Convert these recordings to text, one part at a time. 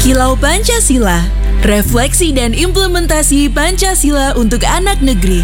Kilau Pancasila, refleksi dan implementasi Pancasila untuk anak negeri.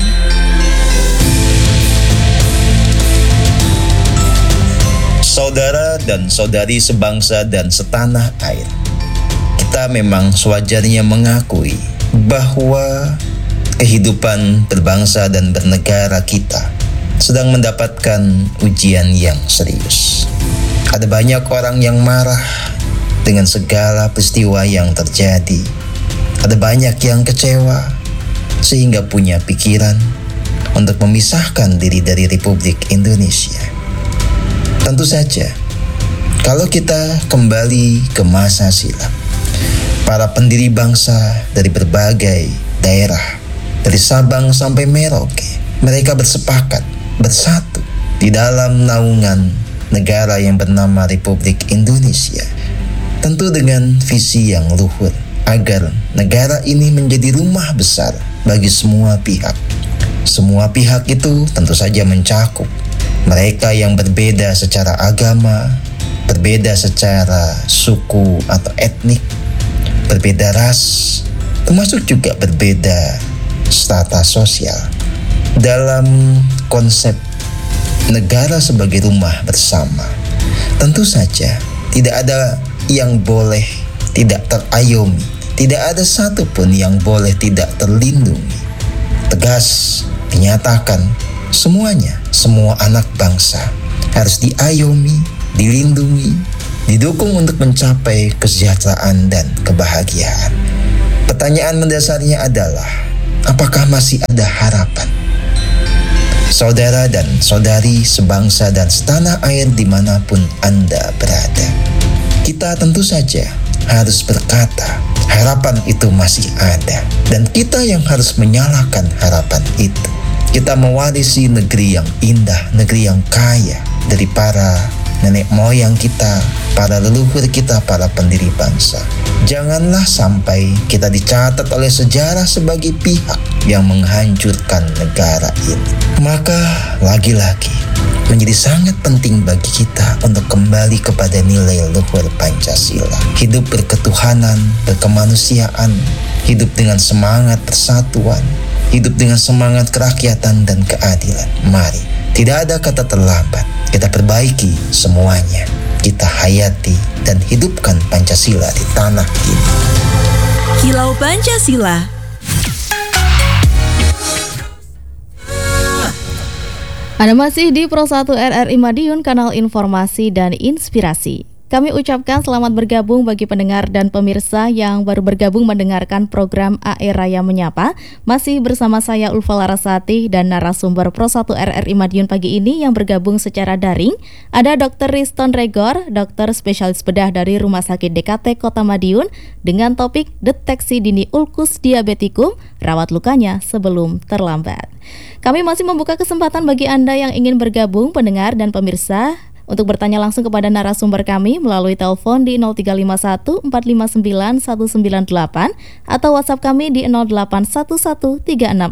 Saudara dan saudari sebangsa dan setanah air, kita memang sewajarnya mengakui bahwa kehidupan berbangsa dan bernegara kita sedang mendapatkan ujian yang serius. Ada banyak orang yang marah dengan segala peristiwa yang terjadi. Ada banyak yang kecewa sehingga punya pikiran untuk memisahkan diri dari Republik Indonesia. Tentu saja, kalau kita kembali ke masa silam, para pendiri bangsa dari berbagai daerah, dari Sabang sampai Merauke, mereka bersepakat bersatu di dalam naungan negara yang bernama Republik Indonesia. Tentu dengan visi yang luhur agar negara ini menjadi rumah besar bagi semua pihak. Semua pihak itu tentu saja mencakup mereka yang berbeda secara agama, berbeda secara suku atau etnik, berbeda ras, termasuk juga berbeda strata sosial. Dalam konsep negara sebagai rumah bersama, tentu saja tidak ada yang boleh tidak terayomi, tidak ada satupun yang boleh tidak terlindungi. Tegas dinyatakan semuanya, semua anak bangsa harus diayomi, dilindungi, didukung untuk mencapai kesejahteraan dan kebahagiaan. Pertanyaan mendasarnya adalah, apakah masih ada harapan? Saudara dan saudari sebangsa dan setanah air dimanapun Anda berada, kita tentu saja harus berkata, harapan itu masih ada. Dan kita yang harus menyalakan harapan itu. Kita mewarisi negeri yang indah, negeri yang kaya dari para nenek moyang kita, para leluhur kita, para pendiri bangsa. Janganlah sampai kita dicatat oleh sejarah sebagai pihak yang menghancurkan negara ini. Maka lagi-lagi menjadi sangat penting bagi kita untuk kembali kepada nilai luhur Pancasila. Hidup berketuhanan, berkemanusiaan, hidup dengan semangat persatuan, hidup dengan semangat kerakyatan dan keadilan. Mari, tidak ada kata terlambat. Kita perbaiki semuanya. Kita hayati dan hidupkan Pancasila di tanah ini. Kilau Pancasila. Anda masih di Pro 1 RRI Madiun, kanal informasi dan inspirasi. Kami ucapkan selamat bergabung bagi pendengar dan pemirsa yang baru bergabung mendengarkan program AE Raya Menyapa. Masih bersama saya Ulfa Larasati dan narasumber Pro 1 RRI Madiun pagi ini yang bergabung secara daring. Ada Dr. Riston Regor, dokter spesialis bedah dari Rumah Sakit DKT Kota Madiun dengan topik deteksi dini ulkus diabetikum, rawat lukanya sebelum terlambat. Kami masih membuka kesempatan bagi Anda yang ingin bergabung pendengar dan pemirsa untuk bertanya langsung kepada narasumber kami melalui telepon di 0351 459 198 atau WhatsApp kami di 0811 366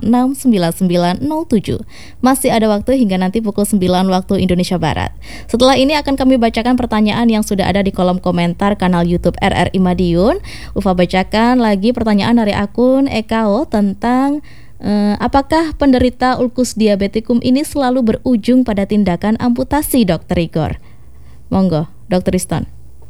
9907. Masih ada waktu hingga nanti pukul 9 waktu Indonesia Barat. Setelah ini akan kami bacakan pertanyaan yang sudah ada di kolom komentar kanal YouTube RRI Madiun. Ufa bacakan lagi pertanyaan dari akun Ekao tentang apakah penderita ulkus diabetikum ini selalu berujung pada tindakan amputasi, Dr. Igor? Monggo, Dr. Riston.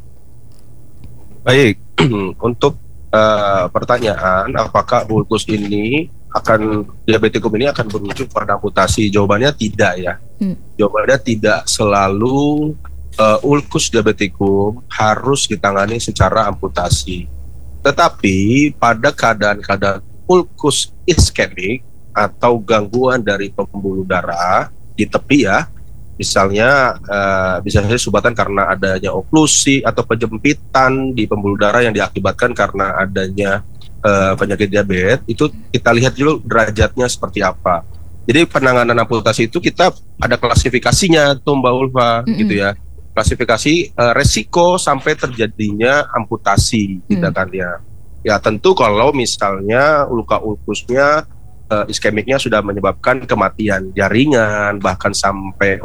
Baik, untuk pertanyaan apakah ulkus ini diabetikum ini akan berujung pada amputasi? Jawabannya tidak ya. Jawabannya tidak selalu ulkus diabetikum harus ditangani secara amputasi. Tetapi pada keadaan-keadaan ulkus iskemik atau gangguan dari pembuluh darah di tepi ya, misalnya bisa saja subatan karena adanya oklusi atau penjempitan di pembuluh darah yang diakibatkan karena adanya penyakit diabetes, itu kita lihat dulu derajatnya seperti apa. Jadi penanganan amputasi itu kita ada klasifikasinya tuh Mbak Ulfa gitu ya, klasifikasi resiko sampai terjadinya amputasi tindakannya. Ya tentu kalau misalnya luka ulkusnya iskemiknya sudah menyebabkan kematian jaringan, bahkan sampai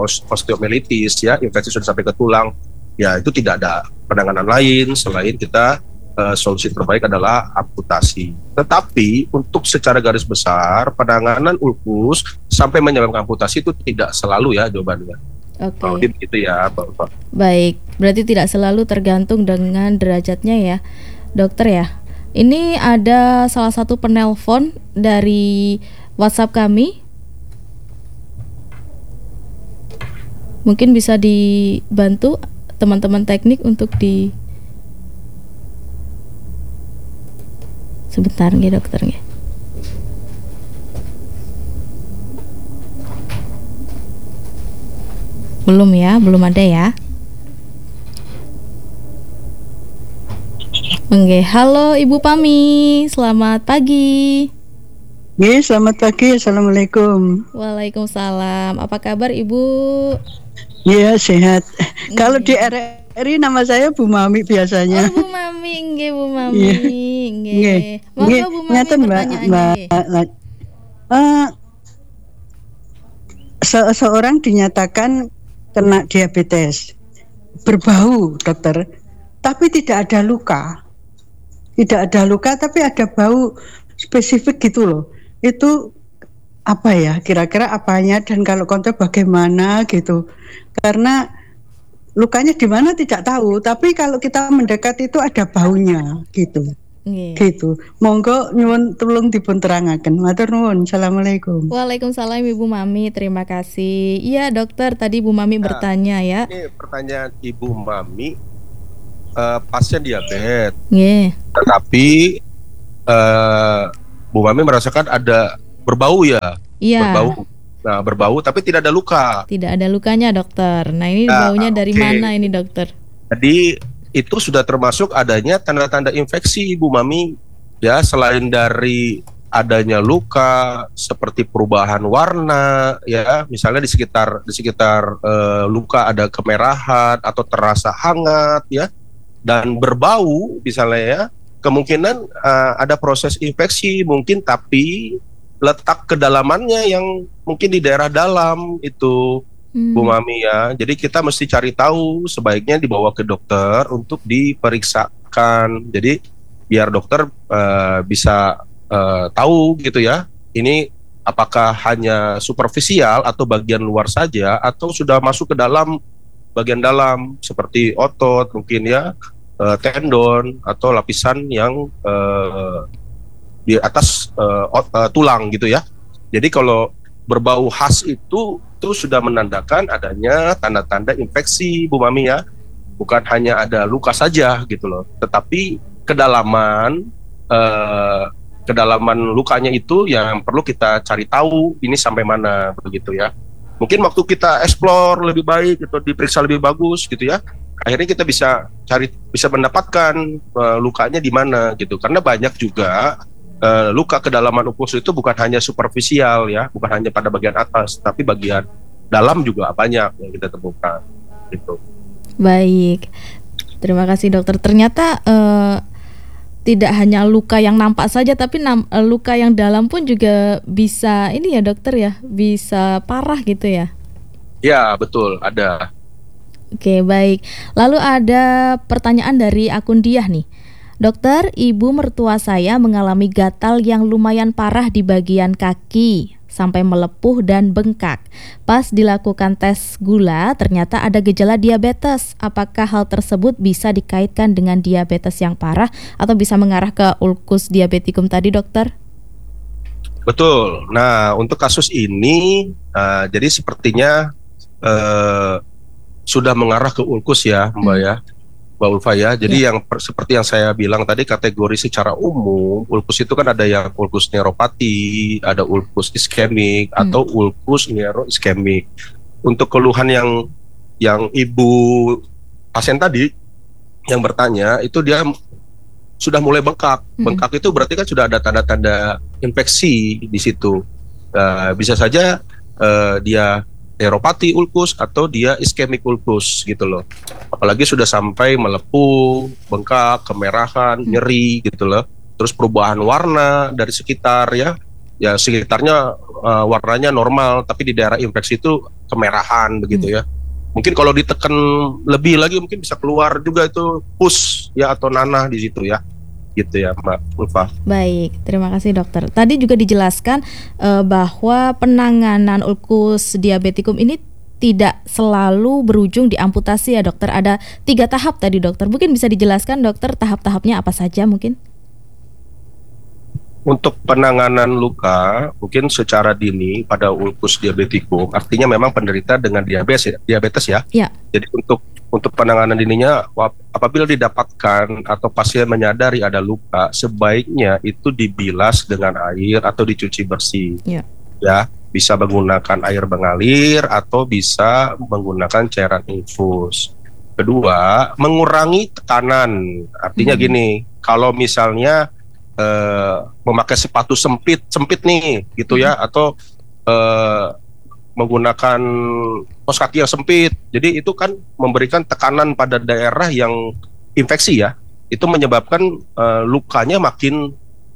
osteomelitis ya, infeksi sudah sampai ke tulang, ya itu tidak ada penanganan lain selain kita solusi terbaik adalah amputasi. Tetapi untuk secara garis besar penanganan ulkus sampai menyebabkan amputasi itu tidak selalu ya jawabannya. Oke. Begitu ya, Bapak. Baik, berarti tidak selalu tergantung dengan derajatnya ya, dokter ya. Ini ada salah satu penelpon dari WhatsApp kami. Mungkin bisa dibantu teman-teman teknik untuk di sebentar nggih dokter nggih. Belum ya, belum ada ya. Oke, halo Ibu Pami, selamat pagi. Selamat pagi, assalamualaikum. Waalaikumsalam. Apa kabar Ibu? Iya, sehat. Kalau di RRI nama saya Bu Mami biasanya. Oh, Bu Mami, nggih Bu Mami, nggih. Monggo Bu Mami Ngaten, pertanyaannya. Seorang dinyatakan kena diabetes, berbau dokter, tapi tidak ada luka. Tidak ada luka tapi ada bau spesifik gitu loh. Itu apa ya, kira-kira apanya dan kalau kontak bagaimana gitu. Karena lukanya di mana tidak tahu, tapi kalau kita mendekat itu ada baunya gitu. Gitu. Monggo nyuwun tulung dipun terangaken. Matur nuwun. Assalamualaikum. Waalaikumsalam Ibu Mami, terima kasih. Iya dokter, tadi Bu Mami bertanya ya. Ini pertanyaan Ibu Mami, pasien diabetes. Tetapi Bu Mami merasakan ada berbau ya? Iya. Berbau. Nah, berbau tapi tidak ada luka. Tidak ada lukanya dokter. Nah ini baunya dari mana ini dokter? Jadi itu sudah termasuk adanya tanda-tanda infeksi Ibu Mami ya, selain dari adanya luka seperti perubahan warna ya, misalnya di sekitar luka ada kemerahan atau terasa hangat ya, dan berbau misalnya ya, kemungkinan ada proses infeksi mungkin, tapi letak kedalamannya yang mungkin di daerah dalam itu Bu Mami ya. Jadi kita mesti cari tahu, sebaiknya dibawa ke dokter untuk diperiksakan. Jadi biar dokter bisa tahu gitu ya, ini apakah hanya superficial atau bagian luar saja, atau sudah masuk ke dalam bagian dalam seperti otot mungkin ya, tendon atau lapisan yang di atas tulang gitu ya. Jadi kalau berbau khas itu sudah menandakan adanya tanda-tanda infeksi Bu Mami ya. Bukan hanya ada luka saja gitu loh, tetapi kedalaman lukanya itu yang perlu kita cari tahu ini sampai mana begitu ya. Mungkin waktu kita explore lebih baik atau diperiksa lebih bagus gitu ya, akhirnya kita bisa mendapatkan lukanya di mana gitu. Karena banyak juga luka kedalaman ulkus itu bukan hanya superficial ya, bukan hanya pada bagian atas, tapi bagian dalam juga banyak yang kita temukan gitu. Baik, terima kasih dokter. Ternyata tidak hanya luka yang nampak saja, tapi luka yang dalam pun juga bisa ini ya dokter ya, bisa parah gitu ya. Ya betul, ada. Oke baik. Lalu ada pertanyaan dari akun Diah nih. Dokter, ibu mertua saya mengalami gatal yang lumayan parah di bagian kaki sampai melepuh dan bengkak. Pas dilakukan tes gula, ternyata ada gejala diabetes. Apakah hal tersebut bisa dikaitkan dengan diabetes yang parah atau bisa mengarah ke ulkus diabetikum tadi, dokter? Betul. Nah, untuk kasus ini, jadi sepertinya sudah mengarah ke ulkus ya, Mbak ya. Mbak Ulfa ya, jadi yang seperti yang saya bilang tadi, kategori secara umum ulkus itu kan ada yang ulkus neuropati, ada ulkus iskemik atau ulkus neuroiskemik. Untuk keluhan yang ibu pasien tadi yang bertanya itu dia sudah mulai bengkak. Bengkak itu berarti kan sudah ada tanda-tanda infeksi di situ. Bisa saja dia neuropati ulkus atau dia iskemik ulkus gitu loh. Apalagi sudah sampai melepuh, bengkak, kemerahan, nyeri gitu loh. Terus perubahan warna dari sekitar ya sekitarnya warnanya normal, tapi di daerah infeksi itu kemerahan begitu ya. Mungkin kalau ditekan lebih lagi mungkin bisa keluar juga itu pus ya atau nanah di situ ya. gitu ya Mbak Ulfa. Baik, terima kasih dokter. Tadi juga dijelaskan bahwa penanganan ulkus diabetikum ini tidak selalu berujung di amputasi ya dokter. Ada 3 tahap tadi dokter. Mungkin bisa dijelaskan dokter tahap-tahapnya apa saja mungkin? Untuk penanganan luka mungkin secara dini pada ulkus diabetikum, artinya memang penderita dengan diabetes ya. Ya. Jadi untuk penanganan dininya, apabila didapatkan atau pasien menyadari ada luka, sebaiknya itu dibilas dengan air atau dicuci bersih. Ya. Ya, bisa menggunakan air mengalir atau bisa menggunakan cairan infus. Kedua, mengurangi tekanan. Artinya gini, kalau misalnya memakai sepatu sempit nih gitu ya, atau menggunakan kaos kaki yang sempit, jadi itu kan memberikan tekanan pada daerah yang infeksi ya, itu menyebabkan lukanya makin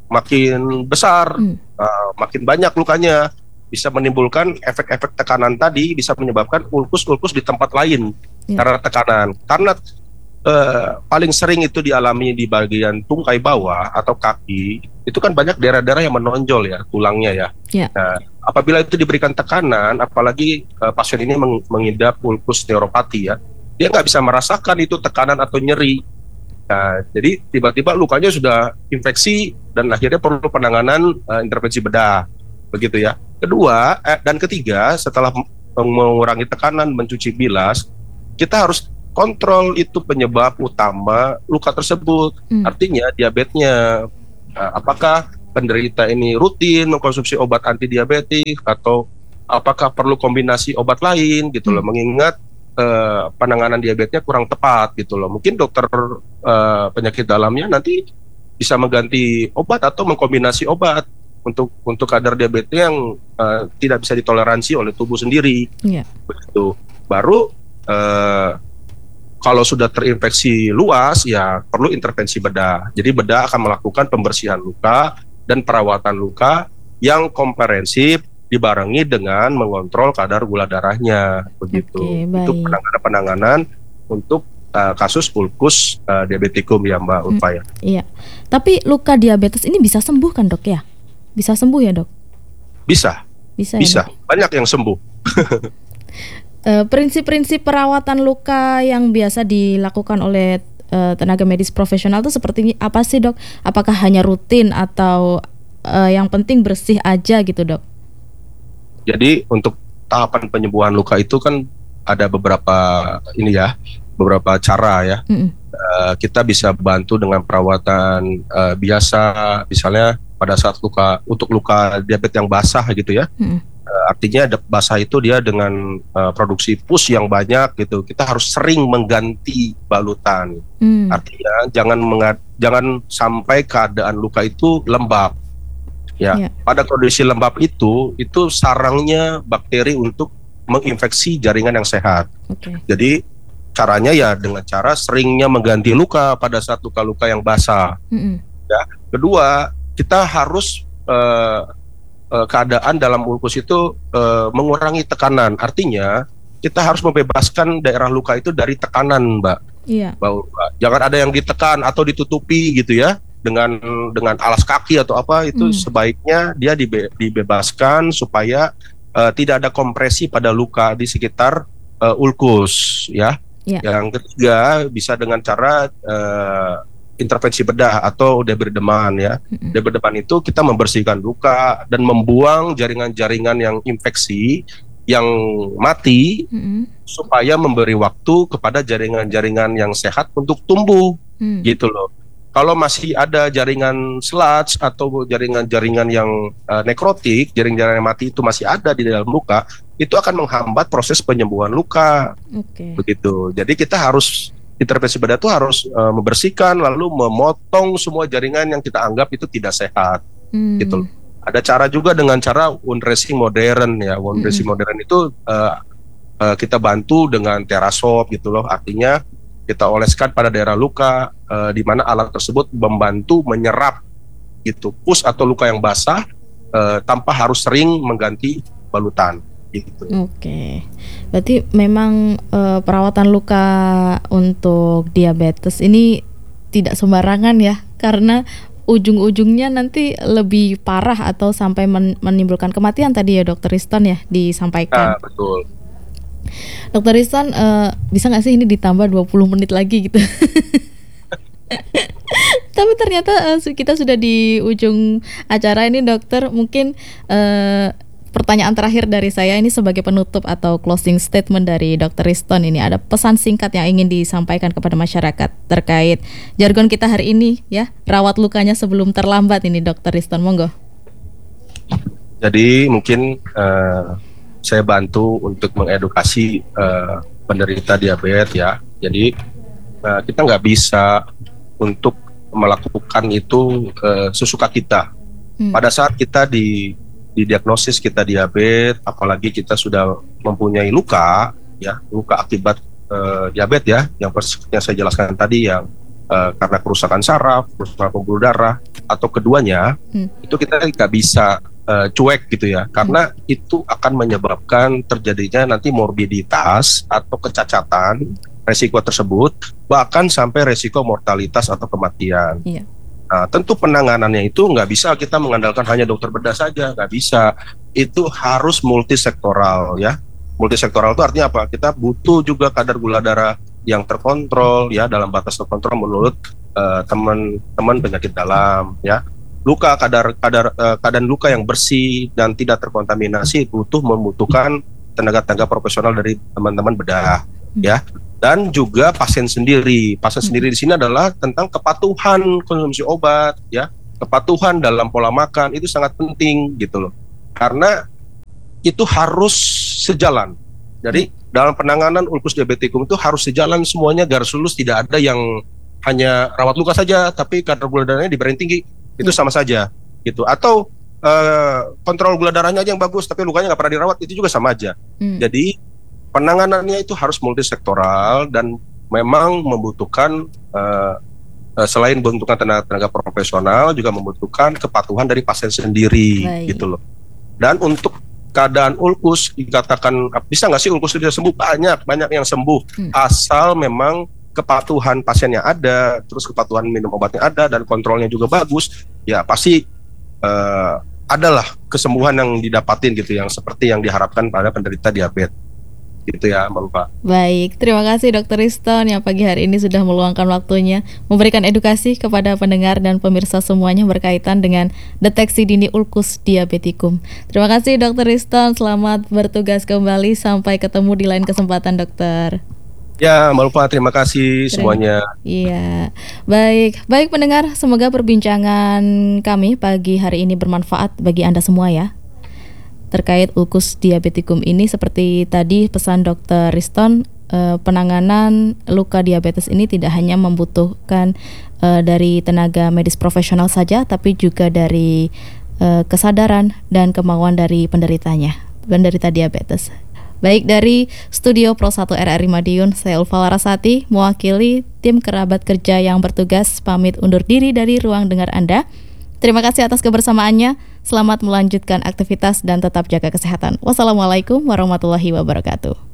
besar, makin banyak lukanya, bisa menimbulkan efek-efek tekanan tadi, bisa menyebabkan ulkus di tempat lain karena tekanan. Karena paling sering itu dialami di bagian tungkai bawah atau kaki, itu kan banyak daerah-daerah yang menonjol ya tulangnya ya. Nah, apabila itu diberikan tekanan, apalagi pasien ini mengidap ulkus neuropati ya, dia nggak bisa merasakan itu tekanan atau nyeri. Nah, jadi tiba-tiba lukanya sudah infeksi dan akhirnya perlu penanganan intervensi bedah, begitu ya. Kedua dan ketiga, setelah mengurangi tekanan, mencuci bilas, kita harus kontrol itu penyebab utama luka tersebut. Artinya diabetesnya, apakah penderita ini rutin mengkonsumsi obat antidiabetik atau apakah perlu kombinasi obat lain gitu loh, mengingat penanganan diabetesnya kurang tepat gitu loh. Mungkin dokter penyakit dalamnya nanti bisa mengganti obat atau mengkombinasi obat untuk kadar diabetesnya yang tidak bisa ditoleransi oleh tubuh sendiri. Begitu. Baru kalau sudah terinfeksi luas, ya perlu intervensi bedah. Jadi bedah akan melakukan pembersihan luka dan perawatan luka yang komprehensif dibarengi dengan mengontrol kadar gula darahnya. Begitu. Itu penanganan untuk kasus ulkus diabetikum ya Mbak Ulfa ya. Iya. Tapi luka diabetes ini bisa sembuh kan dok ya? Bisa sembuh ya dok? Bisa. Ya, Banyak yang sembuh. Prinsip-prinsip perawatan luka yang biasa dilakukan oleh tenaga medis profesional itu seperti apa sih dok? Apakah hanya rutin atau yang penting bersih aja gitu dok? Jadi untuk tahapan penyembuhan luka itu kan ada beberapa cara ya. Kita bisa bantu dengan perawatan biasa, misalnya pada saat untuk luka diabetes yang basah gitu ya. Artinya basah itu dia dengan produksi pus yang banyak gitu. Kita harus sering mengganti balutan. Artinya jangan sampai keadaan luka itu lembab. Ya, pada kondisi lembab itu sarangnya bakteri untuk menginfeksi jaringan yang sehat. Jadi caranya ya dengan cara seringnya mengganti luka pada saat luka-luka yang basah. Ya. Kedua, kita harus keadaan dalam ulkus itu mengurangi tekanan. Artinya kita harus membebaskan daerah luka itu dari tekanan, Mbak. Iya. Jangan ada yang ditekan atau ditutupi gitu ya dengan alas kaki atau apa, itu sebaiknya dia dibebaskan supaya tidak ada kompresi pada luka di sekitar ulkus ya. Yang ketiga bisa dengan cara intervensi bedah atau debrideman ya. Debrideman itu kita membersihkan luka dan membuang jaringan-jaringan yang infeksi, yang mati, supaya memberi waktu kepada jaringan-jaringan yang sehat untuk tumbuh, gitu loh. Kalau masih ada jaringan sludge atau jaringan-jaringan yang nekrotik, jaringan-jaringan yang mati itu masih ada di dalam luka, itu akan menghambat proses penyembuhan luka. Begitu. Jadi kita harus intervensi bedah itu harus membersihkan lalu memotong semua jaringan yang kita anggap itu tidak sehat. Gitu. Ada cara juga dengan cara wound dressing modern ya. Wound dressing modern itu kita bantu dengan terasop gitu loh. Artinya kita oleskan pada daerah luka di mana alat tersebut membantu menyerap gitu pus atau luka yang basah tanpa harus sering mengganti balutan gitu. Berarti memang perawatan luka untuk diabetes ini tidak sembarangan ya, karena ujung-ujungnya nanti lebih parah atau sampai menimbulkan kematian tadi ya Dokter Riston ya disampaikan. Betul. Dokter Riston, bisa nggak sih ini ditambah 20 menit lagi gitu? Tapi ternyata kita sudah di ujung acara ini dokter. Mungkin pertanyaan terakhir dari saya ini sebagai penutup atau closing statement dari Dr. Riston ini, ada pesan singkat yang ingin disampaikan kepada masyarakat terkait jargon kita hari ini ya, rawat lukanya sebelum terlambat ini Dr. Riston, monggo. Jadi mungkin saya bantu untuk mengedukasi penderita diabetes ya. Jadi kita nggak bisa untuk melakukan itu sesuka kita. Pada saat kita didiagnosis kita diabetes, apalagi kita sudah mempunyai luka akibat diabetes ya, yang saya jelaskan tadi, yang karena kerusakan saraf, kerusakan pembuluh darah, atau keduanya, itu kita nggak bisa cuek gitu ya, karena itu akan menyebabkan terjadinya nanti morbiditas atau kecacatan resiko tersebut, bahkan sampai resiko mortalitas atau kematian. Iya. Nah, tentu penanganannya itu nggak bisa kita mengandalkan hanya dokter bedah saja, nggak bisa. Itu harus multisektoral ya. Multisektoral itu artinya apa? Kita butuh juga kadar gula darah yang terkontrol ya, dalam batas terkontrol menurut teman-teman penyakit dalam ya. Keadaan luka yang bersih dan tidak terkontaminasi membutuhkan tenaga-tenaga profesional dari teman-teman bedah ya. Dan juga pasien sendiri. Pasien sendiri di sini adalah tentang kepatuhan konsumsi obat, ya, kepatuhan dalam pola makan itu sangat penting gitu loh. Karena itu harus sejalan. Jadi dalam penanganan ulkus diabetikum itu harus sejalan semuanya, garis lurus, tidak ada yang hanya rawat luka saja tapi kadar gula darahnya diberi tinggi, itu sama saja gitu. Atau kontrol gula darahnya aja yang bagus tapi lukanya nggak pernah dirawat, itu juga sama aja. Jadi penanganannya itu harus multisektoral dan memang membutuhkan selain membutuhkan tenaga profesional juga membutuhkan kepatuhan dari pasien sendiri. Baik. Gitu loh. Dan untuk keadaan ulkus dikatakan bisa nggak sih ulkus itu sembuh? Banyak yang sembuh asal memang kepatuhan pasiennya ada, terus kepatuhan minum obatnya ada dan kontrolnya juga bagus, ya pasti adalah kesembuhan yang didapatin gitu, yang seperti yang diharapkan pada penderita diabetes. Gitu ya Mbak Lupa. Baik, terima kasih Dr. Riston yang pagi hari ini sudah meluangkan waktunya memberikan edukasi kepada pendengar dan pemirsa semuanya berkaitan dengan deteksi dini ulkus diabetikum. Terima kasih Dr. Riston, selamat bertugas kembali, sampai ketemu di lain kesempatan dokter. Ya Mbak Lupa, terima kasih semuanya. Iya, baik pendengar, semoga perbincangan kami pagi hari ini bermanfaat bagi Anda semua ya. Terkait ulkus diabetikum ini, seperti tadi pesan Dr. Riston, penanganan luka diabetes ini tidak hanya membutuhkan dari tenaga medis profesional saja, tapi juga dari kesadaran dan kemauan dari penderita diabetes. Baik, dari studio Pro 1 RRI Madiun, saya Ulfa Larasati mewakili tim kerabat kerja yang bertugas pamit undur diri dari ruang dengar Anda. Terima kasih atas kebersamaannya. Selamat melanjutkan aktivitas dan tetap jaga kesehatan. Wassalamualaikum warahmatullahi wabarakatuh.